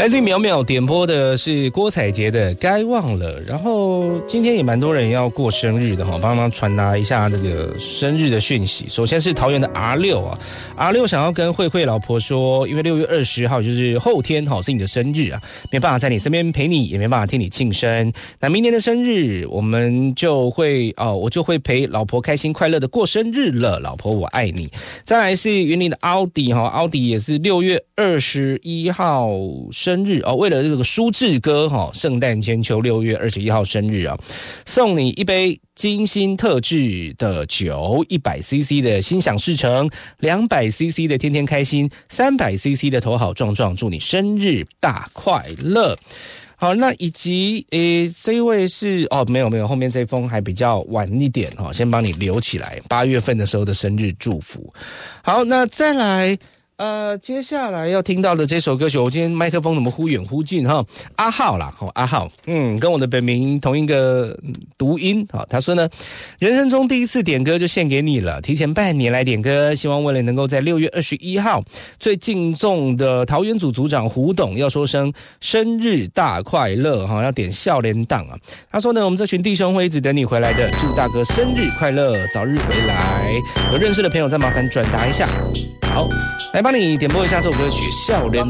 来自于淼淼点播的是郭采洁的《该忘了》，然后今天也蛮多人要过生日的哈，帮忙传达一下这个生日的讯息。首先是桃园的 R6 啊 ，R6 想要跟慧慧老婆说，因为6月20号就是后天哈，是你的生日啊，没办法在你身边陪你，也没办法替你庆生。那明年的生日，我们就会我就会陪老婆开心快乐的过生日了，老婆我爱你。再来是云林的奥迪哈，奥迪也是6月21号生日哦，为了这个舒志哥哈，圣诞千秋6月21号生日啊，送你一杯精心特制的酒，100cc 的心想事成，200cc 的天天开心，300cc 的头好壮壮，祝你生日大快乐。好，那以及这一位是没有，后面这封还比较晚一点哈，先帮你留起来，8月份的时候的生日祝福。好，那再来。接下来要听到的这首歌曲，我今天麦克风怎么忽远忽近哈？阿浩啦，阿浩，跟我的本名同一个读音。好，他说呢，人生中第一次点歌就献给你了，提前半年来点歌，希望为了能够在6月21号最敬重的桃园组组长胡董要说声生日大快乐哈，要点笑脸档啊。他说呢，我们这群弟兄会一直等你回来的，祝大哥生日快乐，早日回来。有认识的朋友再麻烦转达一下。好，来帮你点播一下这首歌曲《笑脸